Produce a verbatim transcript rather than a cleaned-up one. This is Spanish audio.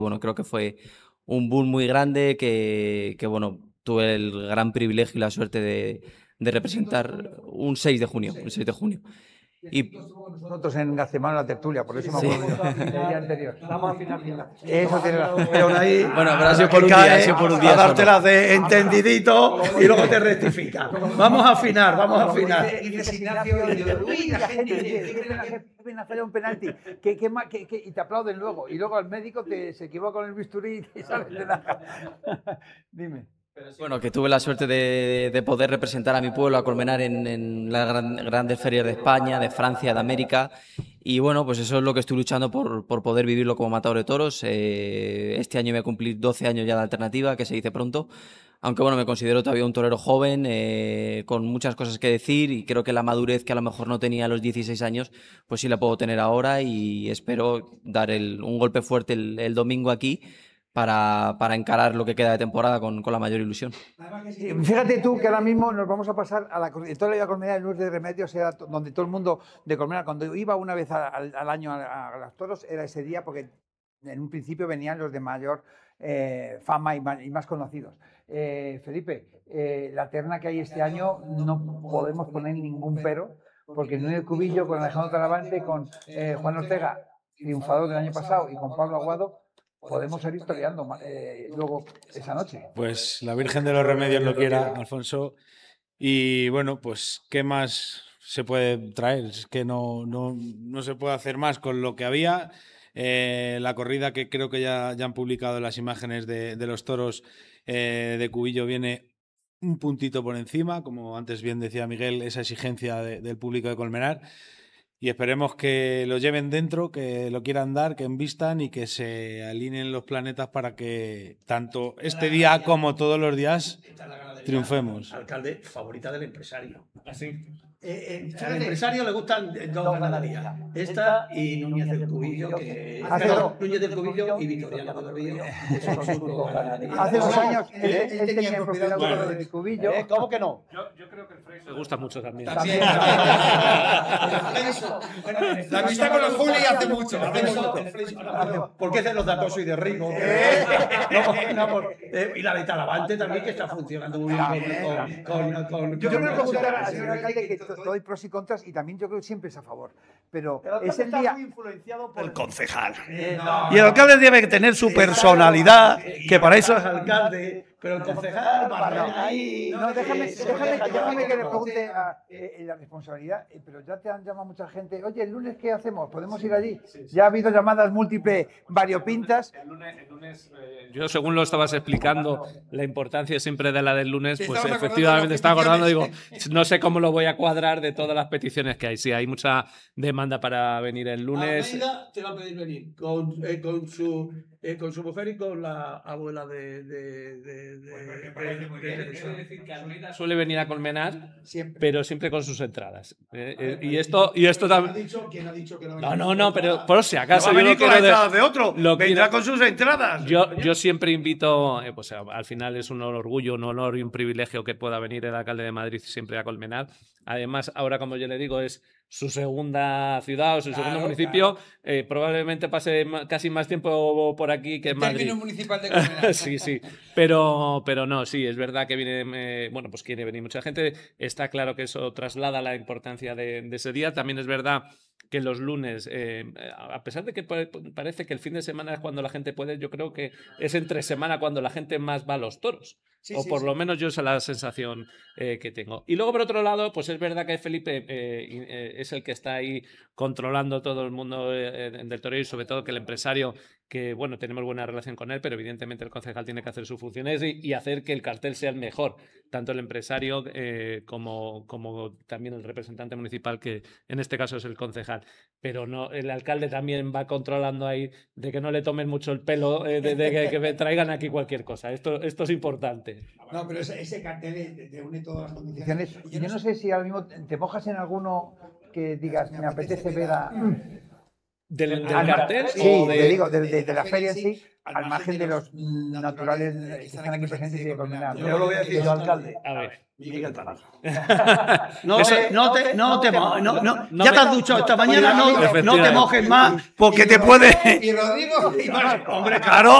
Bueno, creo que fue un boom muy grande que, que bueno, tuve el gran privilegio y la suerte de, de representar un seis de junio, un seis de junio. Y nosotros en Gacemano la tertulia, por eso me Sí. acuerdo del día anterior. Estamos a final final. Eso tiene razón. Por ahí, Bueno, pero ha sido que por un día, cae ha sido por un día a dártelas solo. de entendidito y luego te rectifica. Vamos a afinar, vamos a afinar. Dices Ignacio y digo, uy, la gente, qué pena, qué pena fallar un penalti, que, que, ma- que, que- y te aplauden luego. Y luego al médico te, se equivoca con el bisturí y te sales de la... Dime. Bueno, que tuve la suerte de, de poder representar a mi pueblo, a Colmenar, en, en las gran- grandes ferias de España, de Francia, de América. Y bueno, pues eso es lo que estoy luchando por, por poder vivirlo como matador de toros. Eh, este año voy a cumplir doce años ya de alternativa, que se dice pronto. Aunque bueno, me considero todavía un torero joven, eh, con muchas cosas que decir, y creo que la madurez que a lo mejor no tenía a los dieciséis años, pues sí la puedo tener ahora, y espero dar el- un golpe fuerte el, el domingo aquí para, para encarar lo que queda de temporada con, con la mayor ilusión. Sí, fíjate tú que ahora mismo nos vamos a pasar a la toda la vida Colmenar, el Luz de Remedios era to- donde todo el mundo de Colmenar, cuando iba una vez a- al, al año a, a los toros, era ese día porque en un principio venían los de mayor eh, fama y más, y más conocidos. Eh, Felipe, eh, la terna que hay este año no podemos poner ningún pero, porque el Núñez Cubillo con Alejandro Talavante, con eh, Juan Ortega, triunfador del año pasado, y con Pablo Aguado, podemos seguir toreando eh, luego esa noche. Pues la Virgen de los Remedios lo quiera, Alfonso. Y bueno, pues ¿qué más se puede traer? Es que no, no, no se puede hacer más con lo que había. Eh, la corrida que creo que ya, ya han publicado las imágenes de, de los toros eh, de Cubillo viene un puntito por encima, como antes bien decía Miguel, esa exigencia de, del público de Colmenar. Y esperemos que lo lleven dentro, que lo quieran dar, que envistan y que se alineen los planetas para que tanto este día como todos los días triunfemos. Alcalde, favorita del empresario. Así. Eh, eh, al empresario le gustan dos ganaderías, esta y Núñez del Cubillo, que Hace no, dos- Núñez del Cubillo y Victoriano del Río, que son sus dos ganaderías. Hace dos años él, ¿Eh? él tenía en propiedad Bueno. uno del Cubillo. ¿Eh? ¿Cómo que no? Yo, yo creo que el Frey me gusta mucho también. También. La amistad con los Juli hace mucho. Hace mucho. ¿Por qué es de los datos y de Rigo? No, no, por- eh, y la de Talavante también, que está funcionando muy bien con, con, con, Yo con- quiero con- preguntar al señor alcalde que to- todo hay pros y contras y también yo creo que siempre es a favor. Pero El es el alcalde día. está muy influenciado por el concejal. Eh, Y el alcalde debe tener su personalidad, que para eso es alcalde, pero el concejal va ahí. No, déjame, eh, se déjame, deja déjame llevar que le por- pregunte a, eh, eh, la responsabilidad, eh, pero ya te han llamado mucha gente. Oye, el lunes, ¿qué hacemos? ¿Podemos ir allí? Ya ha habido llamadas múltiples, variopintas. El lunes, el lunes, eh, yo según lo estabas explicando, la importancia siempre de la del lunes, Sí, pues estabas acordando efectivamente de las estaba acordando, digo, peticiones. no sé cómo lo voy a cuadrar de todas las peticiones que hay. Sí, hay mucha demanda para venir el lunes. Almeida te va a pedir venir con, eh, con, su, eh, con su mujer y con la abuela de. de, de, de- me parece muy bien. de Teresa. que Almeida suele venir a Colmenar, Siempre. pero siempre con sus entradas. Eh, eh, y esto, y esto ¿Quién ha también. dicho, quién ha dicho que no No, no, no, pero por si No acaso. va a yo venir no con las quiero de- entradas de otro. lo Vendrá quiero- con sus entradas. Yo, yo siempre invito, eh, pues a- al final es un orgullo, un honor y un privilegio que pueda venir el alcalde de Madrid siempre a Colmenar. Además, ahora, como yo le digo, es su segunda ciudad o su segundo Claro, municipio. Eh, probablemente pase ma- casi más tiempo por aquí que en Madrid. Término municipal de Colmenar. Sí, sí. Pero, pero no, sí, es verdad que viene, eh, bueno, pues quiere venir mucha gente. Está claro que eso traslada la importancia de, de ese día. También es verdad que los lunes, eh, a pesar de que pa- parece que el fin de semana es cuando la gente puede, yo creo que es entre semana cuando la gente más va a los toros. Sí, o sí, por sí. lo menos yo esa es la sensación eh, que tengo. Y luego, por otro lado, pues es verdad que Felipe eh, y, eh, es el que está ahí controlando todo el mundo eh, del toreo y sobre todo que el empresario, que bueno, tenemos buena relación con él, pero evidentemente el concejal tiene que hacer sus funciones y, y hacer que el cartel sea el mejor, tanto el empresario eh, como, como también el representante municipal, que en este caso es el concejal. Pero no, el alcalde también va controlando ahí de que no le tomen mucho el pelo, eh, de, de que, que me traigan aquí cualquier cosa. Esto, esto es importante. No, pero ese, ese cartel te, te une todas las condiciones. Y yo no sé si ahora mismo te mojas en alguno que digas, me apetece ver a. ¿Del, del Ah, no, cartel? Sí, o de- te digo, de, de- de la feria en sí. al margen de los naturales que están aquí presentes y de Colmenar. Yo lo voy a decir yo, alcalde. A ver. Miguel Taraja. No te, no te, no te, mo- no, no, ya te has duchado esta mañana, no, no te mojes más porque te puede. Y Rodrigo. Hombre, claro.